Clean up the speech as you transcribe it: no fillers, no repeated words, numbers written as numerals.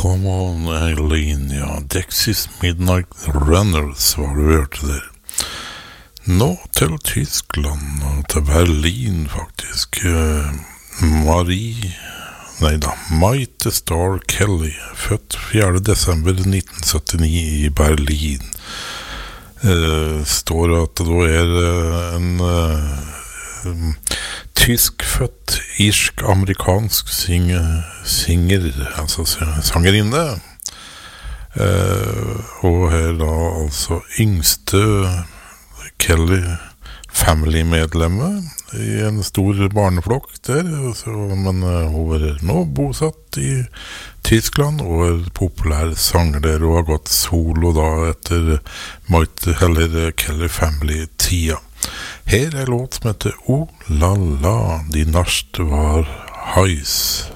Come on, Eileen, ja, Dexys Midnight Runners var det vi hørte der. Nå til Tyskland, og til Berlin faktisk. Maite Starr Kelly, født 4. desember 1979 i Berlin. Står at det da en tyskfødt, irsk-amerikansk sanger, altså sangerinne. Og her da altså yngste Kelly family-medlemmet i en stor barneflokk der, men hun er nå bosatt i Tyskland og er populær sanger der, og har gått solo da etter Kelly Family-tida. Her er låt som heter O La La, Die Nacht war heiß.